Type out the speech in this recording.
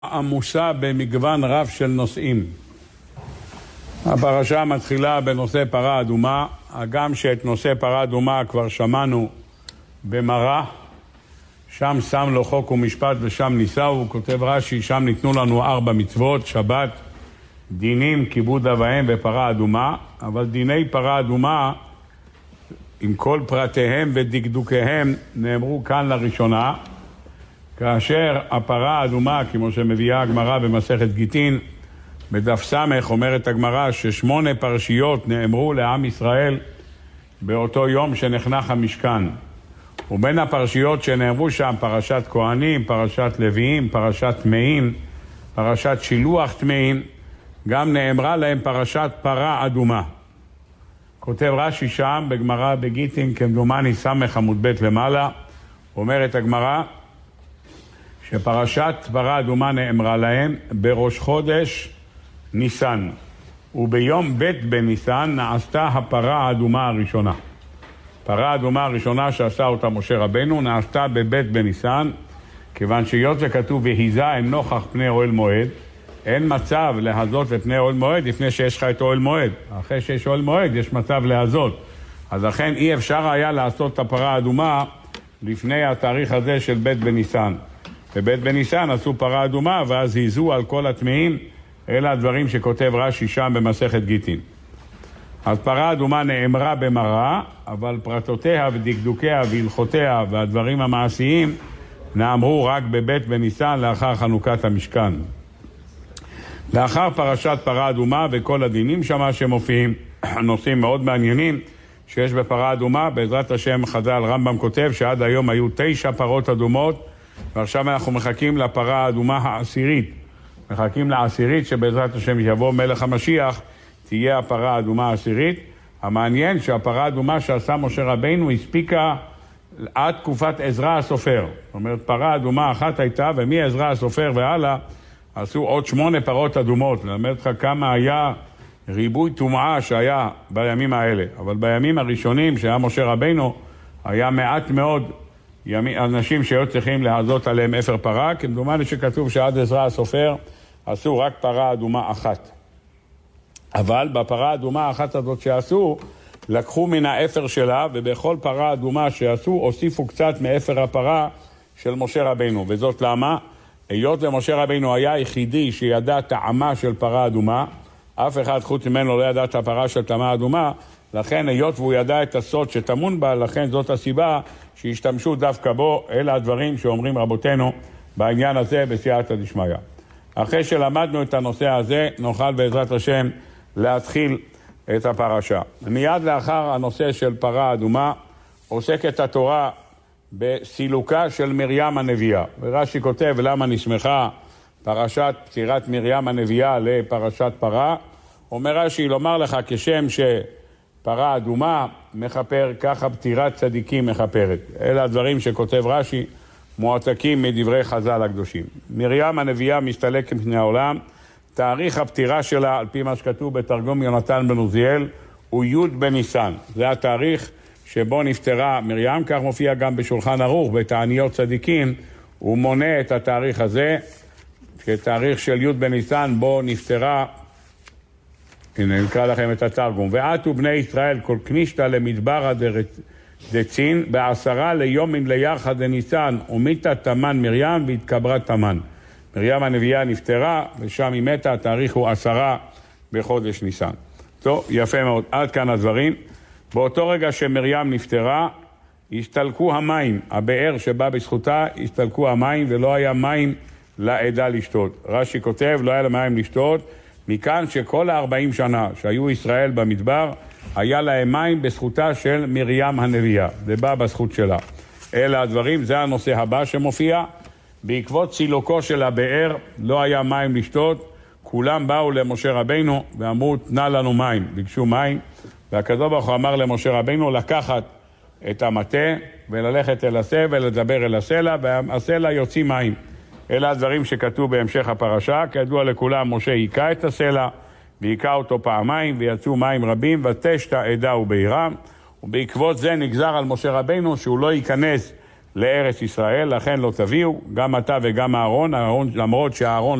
עמוסה במגוון רב של נושאים. הפרשה מתחילה בנושא פרה אדומה, הגם שאת נושא פרה אדומה כבר שמענו במראה, שם שם לו חוק ומשפט ושם ניסהו. הוא כותב רש"י, שם ניתנו לנו 4 מצוות, שבת, דינים, כיבוד אב ואם ופרה אדומה. אבל דיני פרה אדומה עם כל פרטיהם ודקדוקיהם נאמרו כאן לראשונה, כאשר הפרה האדומה, כמו שמביאה הגמרא במסכת גיטין, בדף סמך אומרת הגמרא ש8 פרשיות נאמרו לעם ישראל באותו יום שנחנך המשכן. ובין הפרשיות שנאמרו שם פרשת כהנים, פרשת לוויים, פרשת טמאים, פרשת שילוח טמאים, גם נאמרה להם פרשת פרה אדומה. כותב רש"י שם בגמרא בגיטין, כמדומני סמך עמוד ב' למעלה, אומרת הגמרא שפרשת פרה אדומה נאמרה להם בראש חודש ניסן, וביום ב' בניסן נעשתה הפרה האדומה הראשונה. פרה האדומה הראשונה שעשה אותה משה רבנו נעשתה בב' בניסן, כיוון שהיות וכתוב והיזה הם נוכח פני אוהל מועד, אין מצב להזות לפני אוהל מועד לפני שיש לך את אוהל מועד. אחרי שיש אוהל מועד יש מצב להזות, אז לכן אי אפשר היה לעשות את הפרה האדומה לפני התאריך הזה של ב' בניסן. בבית בניסן עשו פרה אדומה ואז היזו על כל הטמאים. אלה הדברים שכותב רש"י שם במסכת גיטין. אז פרה אדומה נאמרה במראה, אבל פרטותיה ודקדוקיה והלכותיה והדברים המעשיים נאמרו רק בבית בניסן לאחר חנוכת המשכן. לאחר פרשת פרה אדומה וכל הדינים שמה שמופיעים, נושאים מאוד מעניינים שיש בפרה אדומה. בעזרת השם חז"ל רמב"ם כותב שעד היום היו 9 פרות אדומות, ועכשיו אנחנו מחכים לפרה האדומה העשירית. מחכים לעשירית שבעזרת השם יבוא מלך המשיח, תהיה הפרה האדומה העשירית. המעניין שהפרה האדומה שעשה משה רבינו הספיקה עד תקופת עזרא הסופר. זאת אומרת, פרה אדומה אחת הייתה, ומעזרא הסופר והלאה עשו עוד 8 פרות אדומות. ללמד אותך כמה היה ריבוי טומאה שהיה בימים האלה. אבל בימים הראשונים שהיה משה רבינו היה מעט מאוד אנשים שהיו צריכים להזות עליהם אפר פרה, כמדומני שכתוב שעד עזרא הסופר עשו רק פרה אדומה אחת. אבל בפרה אדומה האחת הזאת שעשו, לקחו מן האפר שלה, ובכל פרה אדומה שעשו הוסיפו קצת מאפר הפרה של משה רבינו. וזאת למה? היות ומשה רבינו היה היחידי שידע טעמה של פרה אדומה, אף אחד חוץ ממנו לא ידע את הפרה של טעמה אדומה, לכן היות והוא ידע את הסוד שטמון בה, לכן זאת הסיבה שהשתמשו דווקא בו. אלה הדברים שאומרים רבותינו בעניין הזה בסייעתא דשמיא. אחרי שלמדנו את הנושא הזה, נוכל בעזרת השם להתחיל את הפרשה. מיד לאחר הנושא של פרה אדומה עוסקת התורה בסילוקה של מרים הנביאה. ורש"י כותב למה נשמחה פרשת פטירת מרים הנביאה לפרשת פרה. אומר רש"י, לומר לך כשם שפרה אדומה מחפר, ככה פטירת צדיקים מחפרת. אלה הדברים שכותב רש"י, מועתקים מדברי חז"ל הקדושים. מרים הנביאה מסתלקת מפני העולם. תאריך הפטירה שלה, על פי מה שכתוב בתרגום יונתן בן עוזיאל, הוא י' בניסן. זה התאריך שבו נפטרה מרים, כך מופיע גם בשולחן ערוך, בתעניות צדיקים, הוא מונה את התאריך הזה, כתאריך של י' בניסן בו נפטרה. הנה נקרא לכם את התרגום. ועתו בני ישראל כל כנישתא למדברא דצין, ב10 ליומין ליחד דניסן, ומיתה תמן מרים והתקברה תמן. מרים הנביאה נפטרה ושם היא מתה, התאריך הוא 10 בחודש ניסן. טוב, יפה מאוד, עד כאן הדברים. באותו רגע שמרים נפטרה, הסתלקו המים, הבאר שבא בזכותה, הסתלקו המים ולא היה מים לעדה לשתות. רש"י כותב, לא היה לה מים לשתות, מכאן שכל 40 שנה שהיו ישראל במדבר, היה להם מים בזכותה של מרים הנביאה. זה בא בזכות שלה. אלה הדברים, זה הנושא הבא שמופיע. בעקבות סילוקו של הבאר לא היה מים לשתות, כולם באו למשה רבינו ואמרו תנה לנו מים, ביקשו מים, והקדוש ברוך הוא אמר למשה רבינו לקחת את המטה וללכת אל הסלע ולדבר אל הסלע, והסלע יוציא מים. אלה הדברים שכתוב בהמשך הפרשה. כידוע לכולם, משה היקע את הסלע והיקע אותו פעמיים ויצאו מים רבים, ותשת עדה ובעירם. ובעקבות זה נגזר על משה רבינו שהוא לא ייכנס לארץ ישראל, לכן לא תביאו, גם אתה וגם אהרון, למרות שאהרון